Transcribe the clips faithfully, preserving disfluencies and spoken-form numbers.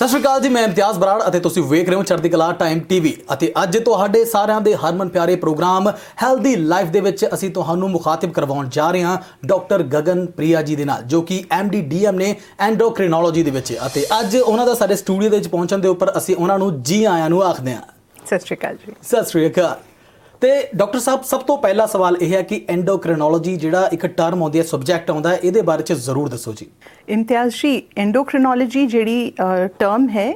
ਸਤਿ ਸ਼੍ਰੀ ਅਕਾਲ ਜੀ, ਮੈਂ ਇਮਤਿਆਜ਼ ਬਰਾੜ ਅਤੇ ਤੁਸੀਂ ਵੇਖ ਰਹੇ ਹੋ ਚੜ੍ਹਦੀ ਕਲਾ ਟਾਈਮ ਟੀਵੀ। ਅਤੇ ਅੱਜ ਤੁਹਾਡੇ ਸਾਰਿਆਂ ਦੇ ਹਰਮਨ ਪਿਆਰੇ ਪ੍ਰੋਗਰਾਮ ਹੈਲਦੀ ਲਾਈਫ ਦੇ ਵਿੱਚ ਅਸੀਂ ਤੁਹਾਨੂੰ ਮੁਖਾਤਿਬ ਕਰਵਾਉਣ ਜਾ ਰਹੇ ਹਾਂ ਡਾਕਟਰ ਗਗਨ ਪ੍ਰਿਆ ਜੀ ਦੇ ਨਾਲ, ਜੋ ਕਿ ਐਮ ਡੀ ਡੀ ਐਮ ਨੇ ਐਂਡੋਕ੍ਰਿਨੋਲੋਜੀ ਦੇ ਵਿੱਚ। ਅਤੇ ਅੱਜ ਉਹਨਾਂ ਦਾ ਸਾਡੇ ਸਟੂਡੀਓ ਦੇ ਵਿੱਚ ਪਹੁੰਚਣ ਦੇ ਉੱਪਰ ਅਸੀਂ ਉਹਨਾਂ ਨੂੰ ਜੀ ਆਇਆਂ ਨੂੰ ਆਖਦੇ ਹਾਂ। ਸਤਿ ਸ਼੍ਰੀ ਅਕਾਲ ਜੀ। ਸਤਿ ਸ਼੍ਰੀ ਅਕਾਲ। ਤੇ ਡਾਕਟਰ ਸਾਹਿਬ, ਸਭ ਤੋਂ ਪਹਿਲਾ ਸਵਾਲ ਇਹ ਹੈ ਕਿ ਐਂਡੋਕ੍ਰਿਨੋਲੋਜੀ ਜਿਹੜਾ ਇੱਕ ਟਰਮ ਆਉਂਦੀ ਹੈ, ਸਬਜੈਕਟ ਆਉਂਦਾ ਹੈ, ਇਹਦੇ ਬਾਰੇ 'ਚ ਜ਼ਰੂਰ ਦੱਸੋ ਜੀ। ਇਮਤਿਆਜ਼ ਜੀ, ਐਂਡੋਕ੍ਰਿਨੋਲੋਜੀ ਜਿਹੜੀ ਟਰਮ ਹੈ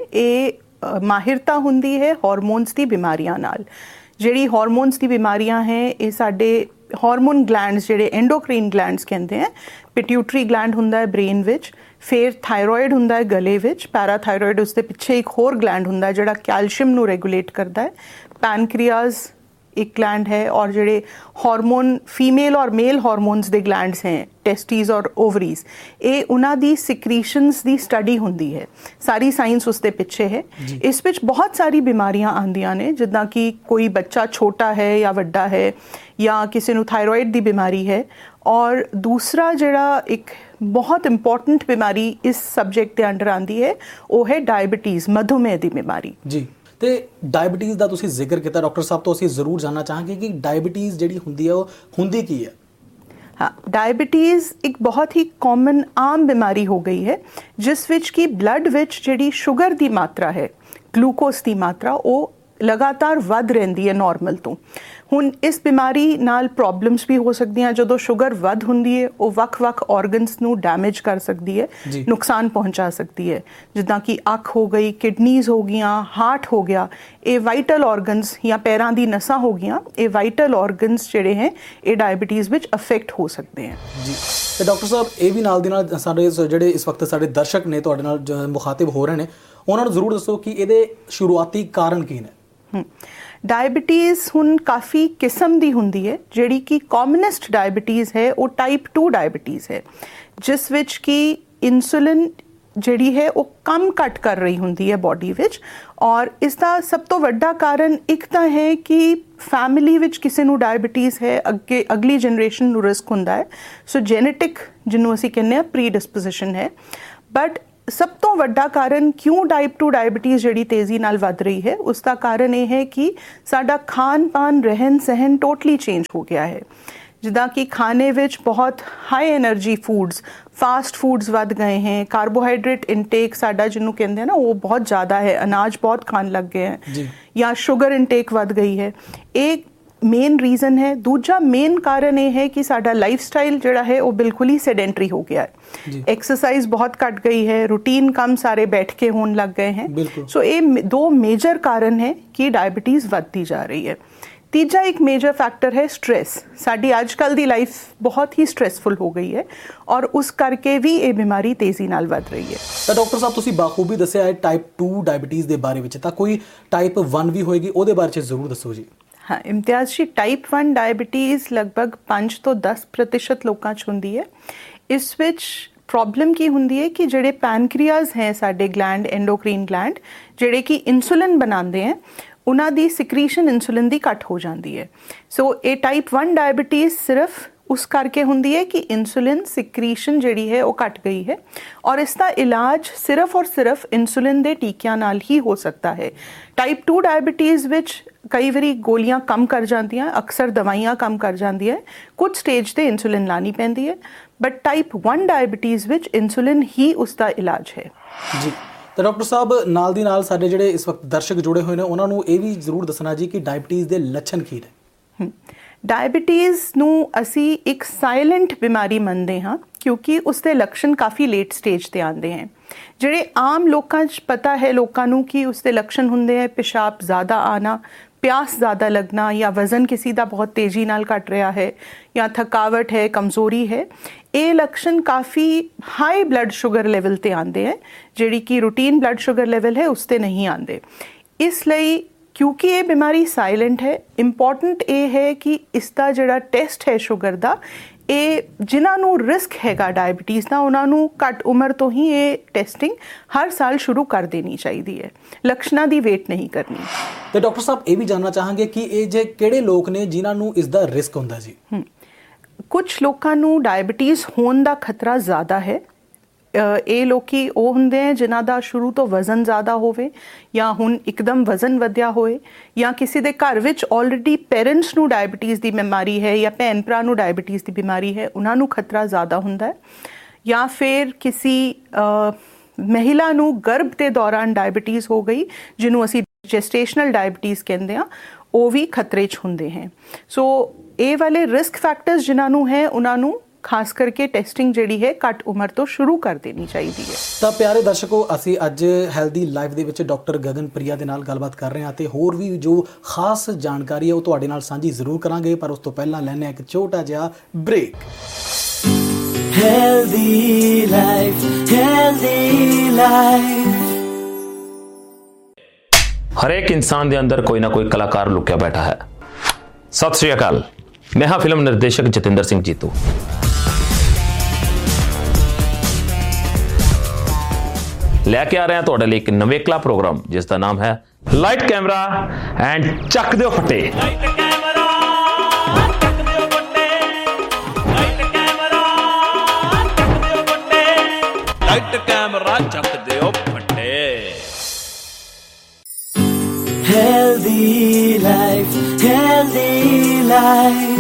ਇਹ ਮਾਹਿਰਤਾ ਹੁੰਦੀ ਹੈ ਹਾਰਮੋਨਸ ਦੀ ਬਿਮਾਰੀਆਂ ਨਾਲ। ਜਿਹੜੀ ਹਾਰਮੋਨਸ ਦੀ ਬਿਮਾਰੀਆਂ ਹੈ ਇਹ ਸਾਡੇ ਹਾਰਮੋਨ ਗਲੈਂਡਸ ਜਿਹੜੇ ਐਂਡੋਕ੍ਰੀਨ ਗਲੈਂਡਸ ਕਹਿੰਦੇ ਹੈ। ਪਿਟਿਊਟਰੀ ਗਲੈਂਡ ਹੁੰਦਾ ਹੈ ਬ੍ਰੇਨ ਵਿੱਚ, ਫਿਰ ਥਾਇਰੋਇਡ ਹੁੰਦਾ ਹੈ ਗਲੇ ਵਿੱਚ, ਪੈਰਾਥਾਇਰੋਇਡ ਉਸ ਦੇ ਪਿੱਛੇ ਇੱਕ ਹੋਰ ਗਲੈਂਡ ਹੁੰਦਾ ਜਿਹੜਾ ਕੈਲਸ਼ੀਅਮ ਨੂੰ ਰੈਗੂਲੇਟ ਕਰਦਾ ਹੈ। ਪੈਨਕ੍ਰੀਆਸ एक ग्लैंड है, और जोड़े हार्मोन फीमेल और मेल हार्मोन्स दे ग्लैंड्स हैं, टेस्टीज और ओवरीज, ये उन्हां दी सिक्रीशंस दी स्टडी हुंदी है। सारी साइंस उसके पिछे है। इस विच बहुत सारी बीमारियां आंदियां ने, जिद्दां कि कोई बच्चा छोटा है या वड्डा है, या किसी नूं थायरॉइड दी बीमारी है। और दूसरा जिहड़ा एक बहुत इंपॉर्टेंट बीमारी इस सब्जेक्ट के अंडर आंदी है वो है डायबिटीज़, मधुमेह की बीमारी जी। ਤੇ ਡਾਇਬਟੀਜ਼ ਦਾ ਤੁਸੀਂ ਜ਼ਿਕਰ ਕੀਤਾ ਡਾਕਟਰ ਸਾਹਿਬ, ਤੋਂ ਅਸੀਂ ਜ਼ਰੂਰ ਜਾਣਨਾ ਚਾਹਾਂਗੇ ਕਿ ਡਾਇਬਟੀਜ਼ ਜਿਹੜੀ ਹੁੰਦੀ ਹੈ ਉਹ ਹੁੰਦੀ ਕੀ ਹੈ। हाँ, डायबिटीज़ एक बहुत ही कॉमन आम बीमारी हो गई है, जिस विच कि ब्लड विच जिहड़ी शुगर की मात्रा है, ग्लूकोज की मात्रा वो लगातार वध रहिंदी है नॉर्मल तो। ਹੁਣ ਇਸ ਬਿਮਾਰੀ ਨਾਲ ਪ੍ਰੋਬਲਮਸ ਵੀ ਹੋ ਸਕਦੀਆਂ। ਜਦੋਂ ਸ਼ੂਗਰ ਵੱਧ ਹੁੰਦੀ ਹੈ ਉਹ ਵੱਖ-ਵੱਖ ਆਰਗਨਸ ਨੂੰ ਡੈਮੇਜ ਕਰ ਸਕਦੀ ਹੈ, ਨੁਕਸਾਨ ਪਹੁੰਚਾ ਸਕਦੀ ਹੈ, ਜਿੱਦਾਂ ਕਿ ਅੱਖ ਹੋ ਗਈ, ਕਿਡਨੀਜ਼ ਹੋ ਗਈਆਂ, ਹਾਰਟ ਹੋ ਗਿਆ। ਇਹ ਵਾਈਟਲ ਆਰਗਨਸ ਜਾਂ ਪੈਰਾਂ ਦੀ ਨਸਾਂ ਹੋ ਗਈਆਂ, ਇਹ ਵਾਈਟਲ ਆਰਗਨਸ ਜਿਹੜੇ ਹੈ ਇਹ ਡਾਇਬਟੀਜ਼ ਵਿੱਚ ਅਫੈਕਟ ਹੋ ਸਕਦੇ ਹੈ ਜੀ। ਤੇ ਡਾਕਟਰ ਸਾਹਿਬ, ਇਹ ਵੀ ਨਾਲ ਦੀ ਨਾਲ ਸਾਡੇ ਜਿਹੜੇ ਇਸ ਵਕਤ ਸਾਡੇ ਦਰਸ਼ਕ ਨੇ ਤੁਹਾਡੇ ਨਾਲ ਮੁਖਾਤਿਬ ਹੋ ਰਹੇ ਨੇ, ਉਹਨਾਂ ਨੂੰ ਜ਼ਰੂਰ ਦੱਸੋ ਕਿ ਇਹਦੇ ਸ਼ੁਰੂਆਤੀ ਕਾਰਨ ਕੀ ਨੇ। डायबिटीज़ हुण काफ़ी किस्म दी हुंदी है। जिहड़ी कि कॉमनस्ट डायबिटीज़ है वो टाइप टू डायबिटीज़ है, जिस विच कि इंसुलिन जिहड़ी है वो कम घट कर रही हुंदी है बॉडी विच। और इसका सब तो वड्डा कारण एक तो है कि फैमिली विच किसी नूं डायबिटीज़ है, अगे अगली जनरेशन नूं रिस्क हुंदा है। सो जेनेटिक जिन्हों असीं कहने प्री डिस्पोजिशन है। बट सब तो वड्डा कारण क्यों टाइप टू डायबिटीज़ जिहड़ी तेज़ी नाल वध रही है, उसका कारण ये है कि साडा खान पान रहन सहन टोटली चेंज हो गया है। जिदा कि खाने विच बहुत high energy foods, fast foods वध गए हैं। कार्बोहाइड्रेट इनटेक साडा जिन्हों कहते हैं ना वो बहुत ज़्यादा है, अनाज बहुत खान लग गए हैं, या शुगर इनटेक वध गई है। एक मेन रीज़न है। दूजा मेन कारण ये है कि साडा लाइफ स्टाइल जिहड़ा है वो बिल्कुल ही सेडेंटरी हो गया है। एक्सरसाइज बहुत घट गई है, रूटीन काम सारे बैठ के होने लग गए हैं। सो ये दो मेजर कारण है कि डायबिटीज़ बढ़ती जा रही है। तीजा एक मेजर फैक्टर है स्ट्रेस। साडी आजकल दी लाइफ बहुत ही स्ट्रेसफुल हो गई है और उस करके भी ये बीमारी तेज़ी नाल वध रही है। तो डॉक्टर साहब, तुसीं बाखूबी दस्सिया है टाइप टू डायबिटीज़ के बारे में, तो कोई टाइप वन भी होएगी, ਉਹਦੇ ਬਾਰੇ जरूर दसो जी। हाँ, इम्तियाज़ जी, टाइप वन डायबिटीज़ लगभग पाँच तो दस प्रतिशत लोगों च हुंदी है। इस विच प्रॉब्लम की हुंदी है कि जिहड़े पैनक्रियाज हैं साडे ग्लैंड, एंडोक्रीन ग्लैंड, जिहड़े कि इंसुलिन बनाते हैं, उन्हां दी सिक्रीशन इंसुलिन दी घट हो जाती है। सो ये टाइप वन डायबिटीज़ सिर्फ उस करके हुंदी है कि इंसुलिन सिक्रीशन जिहड़ी है वो घट गई है, और इसका इलाज सिर्फ और सिर्फ इंसुलिन दे टीकियां नाल ही हो सकता है। टाइप टू डायबिटीज़ विच कई बारी गोलियां कम कर जांदियां, अक्सर दवाइयां कम कर जांदियां, कुछ स्टेज ते इंसुलिन लानी पैंदी है। But type one diabetes which insulin ही उसका इलाज है जी। तो डॉक्टर साहब, नाल दी नाल साडे जिहड़े इस वक्त दर्शक जुड़े हुए हैं उन्हां नूं ये भी जरूर दसना जी कि डायबिटीज़ दे लक्षण की ने। डायबिटीज़ नूं असी एक साइलेंट बीमारी मनते हाँ, क्योंकि उसके लक्षण काफ़ी लेट स्टेज ते आते हैं। जिहड़े आम लोकां च पता है लोकां नूं कि उसके लक्षण हुंदे हैं पेशाब ज़्यादा आना, प्यास ज़्यादा लगना, या वज़न किसी का बहुत तेज़ी नाल घट रहा है, या थकावट है, कमज़ोरी है। ये लक्षण काफ़ी हाई ब्लड शुगर लेवल ते आते हैं, जिहड़ी कि रूटीन ब्लड शुगर लेवल है उसते नहीं आते। इसलिए क्योंकि ये बीमारी साइलेंट है, इंपॉर्टेंट ये है कि इसका जिहड़ा टेस्ट है शुगर का, ये जिन्हां नूं रिस्क हैगा डायबिटीज़ का उन्हां नूं घट उम्र तो ही ये टेस्टिंग हर साल शुरू कर देनी चाहिए है, लक्षणां दी वेट नहीं करनी। तो डॉक्टर साहब, ये भी जानना चाहांगे कि ये जे किहड़े लोग ने जिन्हां नूं इसका रिस्क हुंदा जी। कुछ लोगों नूं डायबिटीज़ होने का खतरा ज़्यादा है, ਇਹ ਲੋਕੀ ਉਹ ਹੁੰਦੇ ਹੈ ਜਿਨ੍ਹਾਂ ਦਾ ਸ਼ੁਰੂ ਤੋਂ ਵਜ਼ਨ ਜ਼ਿਆਦਾ ਹੋਵੇ ਜਾਂ ਹੁਣ ਇੱਕਦਮ ਵਜ਼ਨ ਵਧਿਆ ਹੋਏ ਜਾਂ ਕਿਸੇ ਦੇ ਘਰ ਵਿੱਚ ਆਲਰੇਡੀ ਪੇਰੈਂਟਸ ਨੂੰ ਡਾਇਬਟੀਜ਼ ਦੀ ਬਿਮਾਰੀ ਹੈ ਜਾਂ ਭੈਣ ਭਰਾ ਨੂੰ ਡਾਇਬਟੀਜ਼ ਦੀ ਬਿਮਾਰੀ ਹੈ, ਉਹਨਾਂ ਨੂੰ ਖਤਰਾ ਜ਼ਿਆਦਾ ਹੁੰਦਾ ਹੈ। ਜਾਂ ਫਿਰ ਕਿਸੇ ਮਹਿਲਾ ਨੂੰ ਗਰਭ ਦੇ ਦੌਰਾਨ ਡਾਇਬਟੀਜ਼ ਹੋ ਗਈ, ਜਿਹਨੂੰ ਅਸੀਂ ਜੈਸਟੇਸ਼ਨਲ ਡਾਇਬਟੀਜ਼ ਕਹਿੰਦੇ ਹਾਂ, ਉਹ ਵੀ ਖਤਰੇ 'ਚ ਹੁੰਦੇ ਹੈ। ਸੋ ਇਹ ਵਾਲੇ ਰਿਸਕ ਫੈਕਟਰਸ ਜਿਨ੍ਹਾਂ ਨੂੰ ਹੈ ਉਹਨਾਂ ਨੂੰ ਖਾਸ ਕਰਕੇ ਟੈਸਟਿੰਗ ਜਿਹੜੀ ਹੈ ਘੱਟ ਉਮਰ ਤੋਂ ਸ਼ੁਰੂ ਕਰ ਦੇਣੀ ਚਾਹੀਦੀ ਹੈ। ਤਾਂ ਪਿਆਰੇ ਦਰਸ਼ਕੋ, ਅਸੀਂ ਅੱਜ ਹੈਲਦੀ ਲਾਈਫ ਦੇ ਵਿੱਚ ਡਾਕਟਰ ਗਗਨ ਪ੍ਰਿਆ ਦੇ ਨਾਲ ਗੱਲਬਾਤ ਕਰ ਰਹੇ ਹਾਂ ਤੇ ਹੋਰ ਵੀ ਜੋ ਖਾਸ ਜਾਣਕਾਰੀ ਹੈ ਉਹ ਤੁਹਾਡੇ ਨਾਲ ਸਾਂਝੀ ਜ਼ਰੂਰ ਕਰਾਂਗੇ, ਪਰ ਉਸ ਤੋਂ ਪਹਿਲਾਂ ਲੈਣੇ ਇੱਕ ਛੋਟਾ ਜਿਹਾ break. Healthy life, healthy life. ਹਰੇਕ ਇਨਸਾਨ ਦੇ ਅੰਦਰ ਕੋਈ ਨਾ ਕੋਈ ਕਲਾਕਾਰ ਲੁਕਿਆ ਬੈਠਾ ਹੈ। ਸਤਿ ਸ਼੍ਰੀ ਅਕਾਲ, ਮੈਂ ਹਾਂ ਫਿਲਮ ਨਿਰਦੇਸ਼ਕ ਜਤਿੰਦਰ ਸਿੰਘ ਜੀਤੂ। ਲੈ ਕੇ ਆ ਰਹੇ ਹਾਂ ਤੁਹਾਡੇ ਲਈ ਇੱਕ ਨਵੇਕਲਾ ਪ੍ਰੋਗਰਾਮ ਜਿਸ ਦਾ ਨਾਮ ਹੈ ਲਾਈਟ ਕੈਮਰਾ ਐਂਡ ਚੱਕ ਦਿਓ ਫੱਟੇ। ਲਾਈਟ ਕੈਮਰਾ ਚੱਕ ਦਿਓ ਫੱਟੇ। Healthy life, healthy life.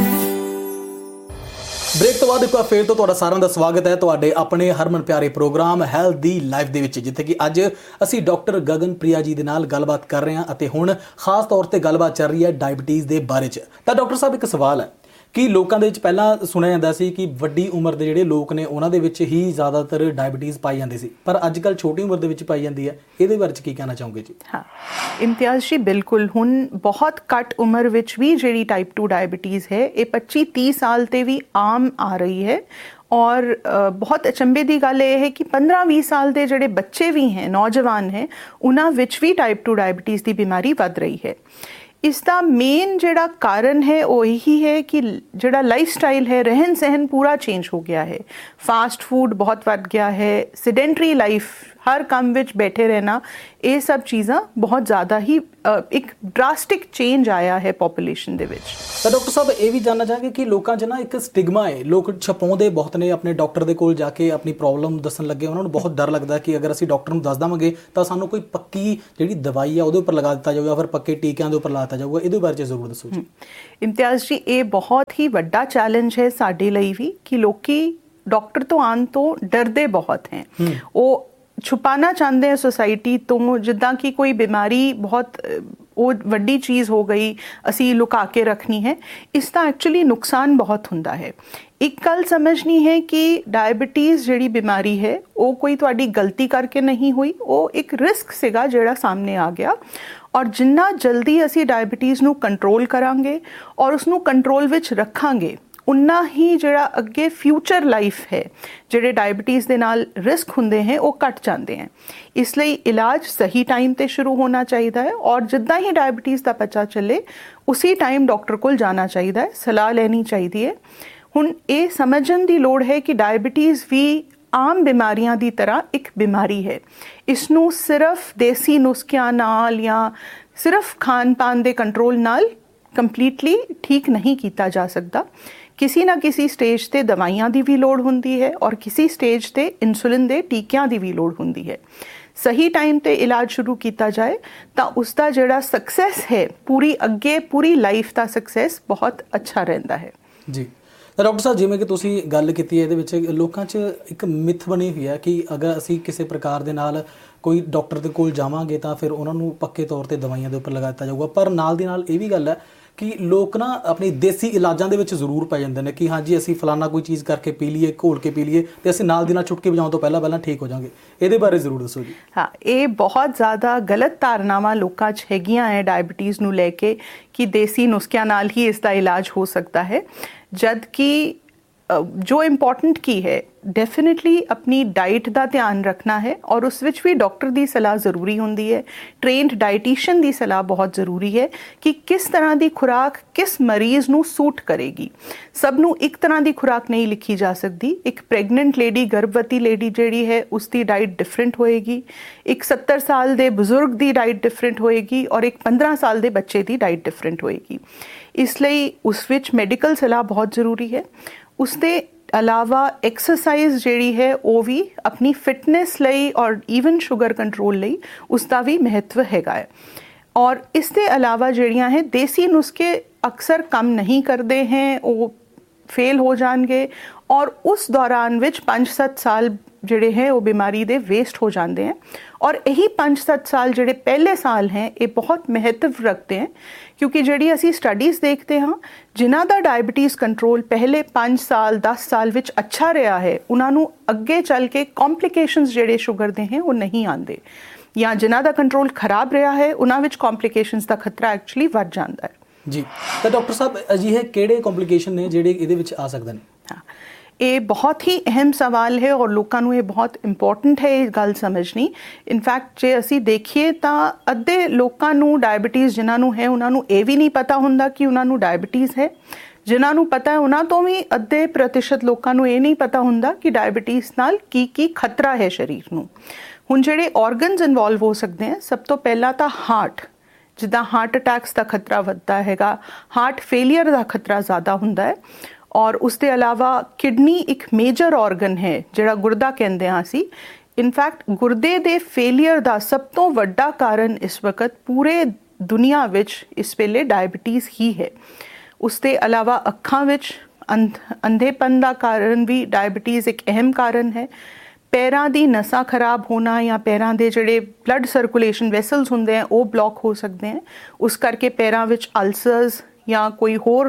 Break ਤੋਂ ਬਾਅਦ ਇੱਕ ਵਾਰ ਫੇਰ ਤੋਂ ਤੁਹਾਡਾ ਸਾਰਿਆਂ ਦਾ ਸਵਾਗਤ ਹੈ ਤੁਹਾਡੇ ਆਪਣੇ ਹਰਮਨ ਪਿਆਰੇ ਪ੍ਰੋਗਰਾਮ ਹੈਲਦੀ ਲਾਈਫ ਦੇ ਵਿੱਚ, ਜਿੱਥੇ ਕਿ ਅੱਜ ਅਸੀਂ ਡਾਕਟਰ ਗਗਨ ਪ੍ਰਿਆ ਜੀ ਦੇ ਨਾਲ ਗੱਲਬਾਤ ਕਰ ਰਹੇ ਹਾਂ ਅਤੇ ਹੁਣ ਖਾਸ ਤੌਰ ਤੇ ਗੱਲਬਾਤ ਚੱਲ ਰਹੀ ਹੈ ਡਾਇਬਟੀਜ਼ ਦੇ ਬਾਰੇ 'ਚ। ਤਾਂ ਡਾਕਟਰ ਸਾਹਿਬ, ਇੱਕ ਸਵਾਲ ਹੈ ਕਿ ਲੋਕਾਂ ਦੇ ਵਿੱਚ ਪਹਿਲਾਂ ਸੁਣਿਆ ਜਾਂਦਾ ਸੀ ਕਿ ਵੱਡੀ ਉਮਰ ਦੇ ਜਿਹੜੇ ਲੋਕ ਨੇ ਉਹਨਾਂ ਦੇ ਵਿੱਚ ਹੀ ਜ਼ਿਆਦਾਤਰ ਡਾਇਬਟੀਜ਼ ਪਾਈ ਜਾਂਦੀ ਸੀ, ਪਰ ਅੱਜ ਕੱਲ੍ਹ ਛੋਟੀ ਉਮਰ ਦੇ ਵਿੱਚ ਪਾਈ ਜਾਂਦੀ ਹੈ। ਇਹਦੇ ਬਾਰੇ 'ਚ ਕੀ ਕਹਿਣਾ ਚਾਹੋਗੇ ਜੀ? ਹਾਂ ਇਮਤਿਆਜ਼ ਜੀ, ਬਿਲਕੁਲ ਹੁਣ ਬਹੁਤ ਘੱਟ ਉਮਰ ਵਿੱਚ ਵੀ ਜਿਹੜੀ ਟਾਈਪ ਟੂ ਡਾਇਬਟੀਜ਼ ਹੈ ਇਹ ਪੱਚੀ ਤੀਹ ਸਾਲ 'ਤੇ ਵੀ ਆਮ ਆ ਰਹੀ ਹੈ। ਔਰ ਬਹੁਤ ਅਚੰਭੇ ਦੀ ਗੱਲ ਇਹ ਹੈ ਕਿ ਪੰਦਰਾਂ ਵੀਹ ਸਾਲ ਦੇ ਜਿਹੜੇ ਬੱਚੇ ਵੀ ਹੈ, ਨੌਜਵਾਨ ਹੈ, ਉਹਨਾਂ ਵਿੱਚ ਵੀ ਟਾਈਪ ਟੂ ਡਾਇਬਟੀਜ਼ ਦੀ ਬਿਮਾਰੀ ਵੱਧ ਰਹੀ ਹੈ। ਇਸ ਦਾ ਮੇਨ ਜਿਹੜਾ ਕਾਰਨ ਹੈ ਉਹ ਇਹੀ ਹੈ ਕਿ ਜਿਹੜਾ ਲਾਈਫ ਸਟਾਈਲ ਹੈ, ਰਹਿਣ ਸਹਿਣ ਪੂਰਾ ਚੇਂਜ ਹੋ ਗਿਆ ਹੈ। ਫਾਸਟ ਫੂਡ ਬਹੁਤ ਵੱਧ ਗਿਆ ਹੈ, ਸਿਡੈਂਟਰੀ ਲਾਈਫ, ਹਰ ਕੰਮ ਵਿੱਚ ਬੈਠੇ ਰਹਿਣਾ, ਇਹ ਸਭ ਚੀਜ਼ਾਂ ਬਹੁਤ ਜ਼ਿਆਦਾ ਹੀ ਇੱਕ ਡਰਾਸਟਿਕ ਚੇਂਜ ਆਇਆ ਹੈ ਪੋਪੂਲੇਸ਼ਨ ਦੇ ਵਿੱਚ। ਤਾਂ ਡਾਕਟਰ ਸਾਹਿਬ, ਇਹ ਵੀ ਜਾਣਨਾ ਚਾਹਾਂਗੇ ਕਿ ਲੋਕਾਂ 'ਚ ਨਾ ਇੱਕ ਸਟਿਗਮਾ ਹੈ, ਲੋਕ ਛਪਾਉਂਦੇ ਬਹੁਤ ਨੇ ਆਪਣੇ ਡਾਕਟਰ ਦੇ ਕੋਲ ਜਾ ਕੇ ਆਪਣੀ ਪ੍ਰੋਬਲਮ ਦੱਸਣ ਲੱਗੇ। ਉਹਨਾਂ ਨੂੰ ਬਹੁਤ ਡਰ ਲੱਗਦਾ ਕਿ ਅਗਰ ਅਸੀਂ ਡਾਕਟਰ ਨੂੰ ਦੱਸ ਦੇਵਾਂਗੇ ਤਾਂ ਸਾਨੂੰ ਕੋਈ ਪੱਕੀ ਜਿਹੜੀ ਦਵਾਈ ਆ ਉਹਦੇ ਉੱਪਰ ਲਗਾ ਦਿੱਤਾ ਜਾਊਗਾ, ਫਿਰ ਪੱਕੇ ਟੀਕਿਆਂ ਦੇ ਉੱਪਰ ਲਾ ਦਿੱਤਾ ਜਾਊਗਾ। ਇਹਦੇ ਬਾਰੇ 'ਚ ਜ਼ਰੂਰ ਦੱਸੋ ਜੀ। ਇਮਤਿਆਜ਼ ਜੀ, ਇਹ ਬਹੁਤ ਹੀ ਵੱਡਾ ਚੈਲੰਜ ਹੈ ਸਾਡੇ ਲਈ ਵੀ ਕਿ ਲੋਕੀ ਡਾਕਟਰ ਤੋਂ ਆਉਣ ਤੋਂ ਡਰਦੇ ਬਹੁਤ ਹੈ। ਉਹ ਛੁਪਾਣਾ ਚਾਹੁੰਦੇ ਹੈ ਸੋਸਾਇਟੀ ਤੋਂ, ਜਿੱਦਾਂ ਕਿ ਕੋਈ ਬਿਮਾਰੀ ਬਹੁਤ ਉਹ ਵੱਡੀ ਚੀਜ਼ ਹੋ ਗਈ, ਅਸੀਂ ਲੁਕਾ ਕੇ ਰੱਖਣੀ ਹੈ। ਇਸ ਦਾ ਐਕਚੁਅਲੀ ਨੁਕਸਾਨ ਬਹੁਤ ਹੁੰਦਾ ਹੈ। ਇੱਕ ਗੱਲ ਸਮਝਣੀ ਹੈ ਕਿ ਡਾਇਬਟੀਜ਼ ਜਿਹੜੀ ਬਿਮਾਰੀ ਹੈ ਉਹ ਕੋਈ ਤੁਹਾਡੀ ਗਲਤੀ ਕਰਕੇ ਨਹੀਂ ਹੋਈ, ਉਹ ਇੱਕ ਰਿਸਕ ਸੀਗਾ ਜਿਹੜਾ ਸਾਹਮਣੇ ਆ ਗਿਆ। ਔਰ ਜਿੰਨਾ ਜਲਦੀ ਅਸੀਂ ਡਾਇਬਟੀਜ਼ ਨੂੰ ਕੰਟਰੋਲ ਕਰਾਂਗੇ ਔਰ ਉਸਨੂੰ ਕੰਟਰੋਲ ਵਿੱਚ ਰੱਖਾਂਗੇ, ਉਨਾ ਹੀ ਜਿਹੜਾ ਅੱਗੇ ਫਿਊਚਰ ਲਾਈਫ ਹੈ, ਜਿਹੜੇ ਡਾਇਬਟੀਜ਼ ਦੇ ਨਾਲ ਰਿਸਕ ਹੁੰਦੇ ਹੈ ਉਹ ਘਟ ਜਾਂਦੇ ਹੈ। ਇਸ ਲਈ ਇਲਾਜ ਸਹੀ ਟਾਈਮ ਤੇ ਸ਼ੁਰੂ ਹੋਣਾ ਚਾਹੀਦਾ ਹੈ ਔਰ ਜਿੱਦਾਂ ਹੀ ਡਾਇਬਟੀਜ਼ ਦਾ ਪਤਾ ਚੱਲੇ ਉਸੇ ਟਾਈਮ ਡਾਕਟਰ ਕੋਲ ਜਾਣਾ ਚਾਹੀਦਾ ਹੈ, ਸਲਾਹ ਲੈਣੀ ਚਾਹੀਦੀ ਹੈ। ਹੁਣ ਇਹ ਸਮਝਣ ਦੀ ਲੋੜ ਹੈ ਕਿ ਡਾਇਬਟੀਜ਼ ਵੀ ਆਮ ਬਿਮਾਰੀਆਂ ਦੀ ਤਰ੍ਹਾਂ ਇੱਕ ਬਿਮਾਰੀ ਹੈ। ਇਸ ਨੂੰ ਸਿਰਫ ਦੇਸੀ ਨੁਸਖਿਆਂ ਨਾਲ ਜਾਂ ਸਿਰਫ ਖਾਣ ਪਾਨ ਦੇ ਕੰਟਰੋਲ ਨਾਲ ਕੰਪਲੀਟਲੀ ਠੀਕ ਨਹੀਂ ਕੀਤਾ ਜਾ ਸਕਦਾ। ਕਿਸੇ ਨਾ ਕਿਸੇ ਸਟੇਜ ਤੇ ਦਵਾਈਆਂ ਦੀ ਵੀ ਲੋੜ ਹੁੰਦੀ ਹੈ ਔਰ ਕਿਸੇ ਸਟੇਜ ਤੇ ਇਨਸੂਲਿਨ ਦੇ ਟੀਕਿਆਂ ਦੀ ਵੀ ਲੋੜ ਹੁੰਦੀ ਹੈ। ਸਹੀ ਟਾਈਮ ਤੇ ਇਲਾਜ ਸ਼ੁਰੂ ਕੀਤਾ ਜਾਏ ਤਾਂ ਉਸ ਦਾ ਜਿਹੜਾ ਸਕਸੈਸ ਹੈ, ਪੂਰੀ ਅੱਗੇ ਪੂਰੀ ਲਾਈਫ ਦਾ ਸਕਸੈਸ ਬਹੁਤ ਅੱਛਾ ਰਹਿੰਦਾ ਹੈ ਜੀ। ਤਾਂ ਡਾਕਟਰ ਸਾਹਿਬ, ਜਿਵੇਂ ਕਿ ਤੁਸੀਂ ਗੱਲ ਕੀਤੀ ਹੈ, ਇਹਦੇ ਵਿੱਚ ਲੋਕਾਂ 'ਚ ਇੱਕ ਮਿਥ ਬਣੀ ਹੋਈ ਹੈ ਕਿ ਅਗਰ ਅਸੀਂ ਕਿਸੇ ਪ੍ਰਕਾਰ ਦੇ ਨਾਲ ਕੋਈ ਡਾਕਟਰ ਦੇ ਕੋਲ ਜਾਵਾਂਗੇ ਤਾਂ ਫਿਰ ਉਹਨਾਂ ਨੂੰ ਪੱਕੇ ਤੌਰ ਤੇ ਦਵਾਈਆਂ ਦੇ ਉੱਪਰ ਲਗਾ ਦਿੱਤਾ ਜਾਊਗਾ। ਪਰ ਨਾਲ ਦੀ ਨਾਲ ਇਹ ਵੀ ਗੱਲ ਹੈ ਕਿ ਲੋਕ ਨਾ ਆਪਣੀ ਦੇਸੀ ਇਲਾਜਾਂ ਦੇ ਵਿੱਚ ਜ਼ਰੂਰ ਪੈ ਜਾਂਦੇ ਨੇ ਕਿ ਹਾਂਜੀ ਅਸੀਂ ਫਲਾਨਾ ਕੋਈ ਚੀਜ਼ ਕਰਕੇ ਪੀ ਲਈਏ, ਘੋਲ ਕੇ ਪੀ ਲਈਏ ਤੇ ਅਸੀਂ ਨਾਲ ਦੀ ਨਾਲ ਚੁਟਕੀ ਵਜਾਉਣ ਤੋਂ ਪਹਿਲਾਂ ਪਹਿਲਾਂ ਠੀਕ ਹੋ ਜਾਵਾਂਗੇ। ਇਹਦੇ ਬਾਰੇ ਜ਼ਰੂਰ ਦੱਸੋ ਜੀ। ਹਾਂ, ਇਹ ਬਹੁਤ ਜ਼ਿਆਦਾ ਗਲਤ ਧਾਰਨਾਵਾਂ ਲੋਕਾਂ 'ਚ ਹੈਗੀਆਂ ਹੈ ਡਾਇਬਟੀਜ਼ ਨੂੰ ਲੈ ਕੇ ਕਿ ਦੇਸੀ ਨੁਸਖਿਆਂ ਨਾਲ ਹੀ ਇਸ ਦਾ ਇਲਾਜ ਹੋ ਸਕਦਾ ਹੈ, ਜਦ ਕਿ ਜੋ ਇੰਪੋਰਟੈਂਟ ਕੀ ਹੈ, ਡੈਫੀਨੇਟਲੀ ਆਪਣੀ ਡਾਈਟ ਦਾ ਧਿਆਨ ਰੱਖਣਾ ਹੈ ਔਰ ਉਸ ਵਿੱਚ ਵੀ ਡਾਕਟਰ ਦੀ ਸਲਾਹ ਜ਼ਰੂਰੀ ਹੁੰਦੀ ਹੈ। ਟ੍ਰੇਨਡ ਡਾਈਟੀਸ਼ੀਅਨ ਦੀ ਸਲਾਹ ਬਹੁਤ ਜ਼ਰੂਰੀ ਹੈ ਕਿ ਕਿਸ ਤਰ੍ਹਾਂ ਦੀ ਖੁਰਾਕ ਕਿਸ ਮਰੀਜ਼ ਨੂੰ ਸੂਟ ਕਰੇਗੀ। ਸਭ ਨੂੰ ਇੱਕ ਤਰ੍ਹਾਂ ਦੀ ਖੁਰਾਕ ਨਹੀਂ ਲਿਖੀ ਜਾ ਸਕਦੀ। ਇੱਕ ਪ੍ਰੈਗਨੈਂਟ ਲੇਡੀ, ਗਰਭਵਤੀ ਲੇਡੀ ਜਿਹੜੀ ਹੈ ਉਸ ਦੀ ਡਾਈਟ ਡਿਫਰੈਂਟ ਹੋਏਗੀ, ਇੱਕ ਸੱਤਰ ਸਾਲ ਦੇ ਬਜ਼ੁਰਗ ਦੀ ਡਾਈਟ ਡਿਫਰੈਂਟ ਹੋਏਗੀ ਔਰ ਇੱਕ ਪੰਦਰਾਂ ਸਾਲ ਦੇ ਬੱਚੇ ਦੀ ਡਾਈਟ ਡਿਫਰੈਂਟ ਹੋਏਗੀ। ਇਸ ਲਈ ਉਸ ਵਿੱਚ ਮੈਡੀਕਲ ਸਲਾਹ ਬਹੁਤ ਜ਼ਰੂਰੀ ਹੈ। ਉਸਦੇ ਇਲਾਵਾ ਐਕਸਰਸਾਈਜ਼ ਜਿਹੜੀ ਹੈ ਉਹ ਵੀ ਆਪਣੀ ਫਿਟਨੈਸ ਲਈ ਔਰ ਈਵਨ ਸ਼ੂਗਰ ਕੰਟਰੋਲ ਲਈ ਉਸਦਾ ਵੀ ਮਹੱਤਵ ਹੈਗਾ ਹੈ। ਔਰ ਇਸ ਦੇ ਇਲਾਵਾ ਜਿਹੜੀਆਂ ਹੈ ਦੇਸੀ ਨੁਸਖੇ ਅਕਸਰ ਕੰਮ ਨਹੀਂ ਕਰਦੇ ਹੈ, ਉਹ ਫੇਲ ਹੋ ਜਾਣਗੇ ਔਰ ਉਸ ਦੌਰਾਨ ਵਿੱਚ ਪੰਜ ਸੱਤ ਸਾਲ ਜਿਹੜੇ ਹੈ ਉਹ ਬਿਮਾਰੀ ਦੇ ਵੇਸਟ ਹੋ ਜਾਂਦੇ हैं। और यही पाँच सत्त साल ਜਿਹੜੇ ਪਹਿਲੇ ਸਾਲ हैं ये बहुत महत्व रखते हैं, क्योंकि ਜਿਹੜੀ ਅਸੀਂ ਸਟੱਡੀਜ਼ ਦੇਖਦੇ ਹਾਂ ਜਿਨ੍ਹਾਂ ਦਾ ਡਾਇਬਟੀਜ਼ ਕੰਟਰੋਲ ਪਹਿਲੇ ਪੰਜ ਸਾਲ ਦਸ ਸਾਲ ਵਿੱਚ ਅੱਛਾ ਰਿਹਾ ਹੈ ਉਹਨਾਂ ਨੂੰ ਅੱਗੇ ਚੱਲ ਕੇ ਕੰਪਲਿਕੇਸ਼ਨਸ ਜਿਹੜੇ ਸ਼ੂਗਰ ਦੇ हैं ਉਹ ਨਹੀਂ ਆਉਂਦੇ, ਜਾਂ ਜਿਨ੍ਹਾਂ ਦਾ ਕੰਟਰੋਲ ਖਰਾਬ ਰਿਹਾ ਹੈ ਉਹਨਾਂ ਵਿੱਚ ਕੰਪਲਿਕੇਸ਼ਨਸ ਦਾ ਖਤਰਾ ਐਕਚੁਅਲੀ ਵੱਧ ਜਾਂਦਾ ਹੈ। ਜੀ, ਤਾਂ ਡਾਕਟਰ ਸਾਹਿਬ ਅਜਿਹੇ ਕਿਹੜੇ ਕੰਪਲਿਕੇਸ਼ਨ ਨੇ ਜਿਹੜੇ ਇਹਦੇ ਵਿੱਚ ਆ ਸਕਦੇ ਨੇ? ਹਾਂ, ਇਹ ਬਹੁਤ ਹੀ ਅਹਿਮ ਸਵਾਲ ਹੈ ਔਰ ਲੋਕਾਂ ਨੂੰ ਇਹ ਬਹੁਤ ਇੰਪੋਰਟੈਂਟ ਹੈ ਇਹ ਗੱਲ ਸਮਝਣੀ। ਇਨਫੈਕਟ ਜੇ ਅਸੀਂ ਦੇਖੀਏ ਤਾਂ ਅੱਧੇ ਲੋਕਾਂ ਨੂੰ ਡਾਇਬਟੀਜ਼ ਜਿਨ੍ਹਾਂ ਨੂੰ ਹੈ ਉਹਨਾਂ ਨੂੰ ਇਹ ਵੀ ਨਹੀਂ ਪਤਾ ਹੁੰਦਾ ਕਿ ਉਹਨਾਂ ਨੂੰ ਡਾਇਬਟੀਜ਼ ਹੈ, ਜਿਨ੍ਹਾਂ ਨੂੰ ਪਤਾ ਹੈ ਉਹਨਾਂ ਤੋਂ ਵੀ ਅੱਧੇ ਪ੍ਰਤੀਸ਼ਤ ਲੋਕਾਂ ਨੂੰ ਇਹ ਨਹੀਂ ਪਤਾ ਹੁੰਦਾ ਕਿ ਡਾਇਬਟੀਜ਼ ਨਾਲ ਕੀ ਕੀ ਖਤਰਾ ਹੈ ਸਰੀਰ ਨੂੰ। ਹੁਣ ਜਿਹੜੇ ਆਰਗਨਸ ਇਨਵੋਲਵ ਹੋ ਸਕਦੇ ਆ, ਸਭ ਤੋਂ ਪਹਿਲਾਂ ਤਾਂ ਹਾਰਟ, ਜਿੱਦਾਂ ਹਾਰਟ ਅਟੈਕਸ ਦਾ ਖਤਰਾ ਵੱਧਦਾ ਹੈਗਾ, ਹਾਰਟ ਫੇਲੀਅਰ ਦਾ ਖਤਰਾ ਜ਼ਿਆਦਾ ਹੁੰਦਾ ਹੈ। ਔਰ ਉਸ ਦੇ ਇਲਾਵਾ ਕਿਡਨੀ ਇੱਕ ਮੇਜਰ ਆਰਗਨ ਹੈ ਜਿਹੜਾ ਗੁਰਦਾ ਕਹਿੰਦੇ ਹਾਂ ਅਸੀਂ। ਇਨਫੈਕਟ ਗੁਰਦੇ ਦੇ ਫੇਲੀਅਰ ਦਾ ਸਭ ਤੋਂ ਵੱਡਾ ਕਾਰਨ ਇਸ ਵਕਤ ਪੂਰੇ ਦੁਨੀਆ ਵਿੱਚ ਇਸ ਵੇਲੇ ਡਾਇਬਟੀਜ਼ ਹੀ ਹੈ। ਉਸ ਦੇ ਇਲਾਵਾ ਅੱਖਾਂ ਵਿੱਚ ਅੰਧ ਅੰਧੇਪਨ ਦਾ ਕਾਰਨ ਵੀ ਡਾਇਬਟੀਜ਼ ਇੱਕ ਅਹਿਮ ਕਾਰਨ ਹੈ। ਪੈਰਾਂ ਦੀ ਨਸਾਂ ਖਰਾਬ ਹੋਣਾ ਜਾਂ ਪੈਰਾਂ ਦੇ ਜਿਹੜੇ ਬਲੱਡ ਸਰਕੂਲੇਸ਼ਨ ਵੈਸਲਸ ਹੁੰਦੇ ਆ ਉਹ ਬਲੌਕ ਹੋ ਸਕਦੇ ਆ, ਉਸ ਕਰਕੇ ਪੈਰਾਂ ਵਿੱਚ ਅਲਸਰਸ ਜਾਂ ਕੋਈ ਹੋਰ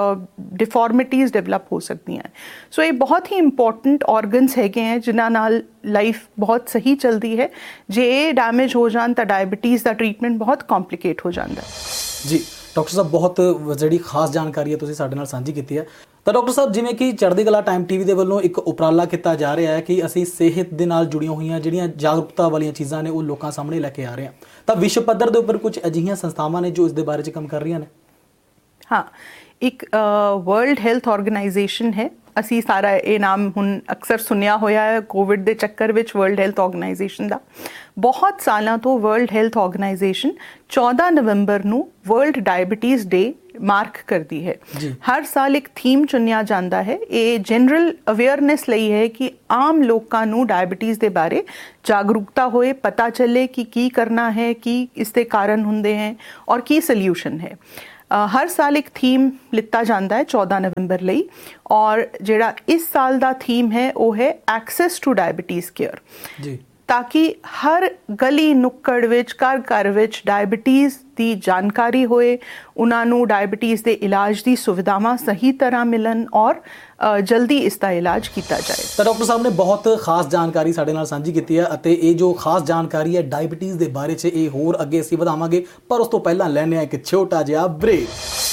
ਡਿਫਾਰਮਿਟੀਜ਼ ਡਿਵੈਲਪ ਹੋ ਸਕਦੀਆਂ। ਸੋ ਇਹ ਬਹੁਤ ਹੀ ਇੰਪੋਰਟੈਂਟ ਆਰਗਨਸ ਹੈਗੇ ਹੈ ਜਿਨ੍ਹਾਂ ਨਾਲ ਲਾਈਫ ਬਹੁਤ ਸਹੀ ਚੱਲਦੀ ਹੈ। ਜੇ ਇਹ ਡੈਮੇਜ ਹੋ ਜਾਣ ਤਾਂ ਡਾਇਬਟੀਜ਼ ਦਾ ਟ੍ਰੀਟਮੈਂਟ ਬਹੁਤ ਕੰਪਲਿਕੇਟ ਹੋ ਜਾਂਦਾ। ਜੀ ਡਾਕਟਰ ਸਾਹਿਬ, ਬਹੁਤ ਜਿਹੜੀ ਖਾਸ ਜਾਣਕਾਰੀ ਹੈ ਤੁਸੀਂ ਸਾਡੇ ਨਾਲ ਸਾਂਝੀ ਕੀਤੀ ਹੈ। ਤਾਂ ਡਾਕਟਰ ਸਾਹਿਬ, ਜਿਵੇਂ ਕਿ ਚੜ੍ਹਦੀ ਕਲਾ ਟਾਈਮ ਟੀਵੀ ਦੇ ਵੱਲੋਂ ਇੱਕ ਉਪਰਾਲਾ ਕੀਤਾ ਜਾ ਰਿਹਾ ਹੈ ਕਿ ਅਸੀਂ ਸਿਹਤ ਦੇ ਨਾਲ ਜੁੜੀਆਂ ਹੋਈਆਂ ਜਿਹੜੀਆਂ ਜਾਗਰੂਕਤਾ ਵਾਲੀਆਂ ਚੀਜ਼ਾਂ ਨੇ ਉਹ ਲੋਕਾਂ ਸਾਹਮਣੇ ਲੈ ਕੇ ਆ ਰਹੇ ਹਾਂ, ਤਾਂ ਵਿਸ਼ਵ ਪੱਧਰ ਦੇ ਉੱਪਰ ਕੁਝ ਅਜਿਹੀਆਂ ਸੰਸਥਾਵਾਂ ਨੇ ਜੋ ਇਸ ਦੇ ਬਾਰੇ 'ਚ ਕੰਮ ਕਰ ਰਹੀਆਂ ਨੇ? ਹਾਂ, ਇੱਕ ਵਰਲਡ ਹੈਲਥ ਆਰਗੇਨਾਈਜੇਸ਼ਨ ਹੈ, ਅਸੀਂ ਸਾਰਾ ਇਹ ਨਾਮ ਹੁਣ ਅਕਸਰ ਸੁਣਿਆ ਹੋਇਆ ਹੈ ਕੋਵਿਡ ਦੇ ਚੱਕਰ ਵਿੱਚ। ਵਰਲਡ ਹੈਲਥ ਆਰਗੇਨਾਈਜੇਸ਼ਨ ਦਾ ਬਹੁਤ ਸਾਲਾਂ ਤੋਂ ਵਰਲਡ ਹੈਲਥ ਆਰਗੇਨਾਈਜੇਸ਼ਨ ਚੌਦਾਂ ਨਵੰਬਰ ਨੂੰ ਵਰਲਡ ਡਾਇਬਟੀਜ਼ ਡੇ ਮਾਰਕ ਕਰਦੀ ਹੈ। ਹਰ ਸਾਲ ਇੱਕ ਥੀਮ ਚੁਣਿਆ ਜਾਂਦਾ ਹੈ। ਇਹ ਜਨਰਲ ਅਵੇਅਰਨੈਸ ਲਈ ਹੈ ਕਿ ਆਮ ਲੋਕਾਂ ਨੂੰ ਡਾਇਬਟੀਜ਼ ਦੇ ਬਾਰੇ ਜਾਗਰੂਕਤਾ ਹੋਏ, ਪਤਾ ਚੱਲੇ ਕਿ ਕੀ ਕਰਨਾ ਹੈ, ਕੀ ਇਸ ਦੇ ਕਾਰਨ ਹੁੰਦੇ ਹੈ ਔਰ ਕੀ ਸੋਲਿਊਸ਼ਨ ਹੈ। ਹਰ ਸਾਲ ਇੱਕ ਥੀਮ ਲਿੱਤਾ ਜਾਂਦਾ ਹੈ ਚੌਦਾਂ ਨਵੰਬਰ ਲਈ, ਔਰ ਜਿਹੜਾ ਇਸ ਸਾਲ ਦਾ ਥੀਮ ਹੈ ਉਹ ਹੈ ਐਕਸੈਸ ਟੂ ਡਾਇਬਟੀਜ਼ ਕੇਅਰ, ਤਾਂ ਕਿ ਹਰ ਗਲੀ ਨੁੱਕੜ ਵਿੱਚ ਘਰ ਘਰ ਵਿੱਚ ਡਾਇਬਟੀਜ਼ ਦੀ ਜਾਣਕਾਰੀ ਹੋਏ, ਉਹਨਾਂ ਨੂੰ ਡਾਇਬਟੀਜ਼ ਦੇ ਇਲਾਜ ਦੀ ਸੁਵਿਧਾਵਾਂ ਸਹੀ ਤਰ੍ਹਾਂ ਮਿਲਣ ਔਰ ਜਲਦੀ ਇਸ ਦਾ ਇਲਾਜ ਕੀਤਾ ਜਾਏ। ਤਾਂ ਡਾਕਟਰ ਸਾਹਿਬ ਨੇ ਬਹੁਤ ਖਾਸ ਜਾਣਕਾਰੀ ਸਾਡੇ ਨਾਲ ਸਾਂਝੀ ਕੀਤੀ ਹੈ ਅਤੇ ਇਹ ਜੋ ਖਾਸ ਜਾਣਕਾਰੀ ਹੈ ਡਾਇਬਟੀਜ਼ ਦੇ ਬਾਰੇ 'ਚ ਇਹ ਹੋਰ ਅੱਗੇ ਅਸੀਂ ਵਧਾਵਾਂਗੇ, ਪਰ ਉਸ ਤੋਂ ਪਹਿਲਾਂ ਲੈਣੇ ਆ ਇੱਕ ਛੋਟਾ ਜਿਹਾ ਬ੍ਰੇਕ।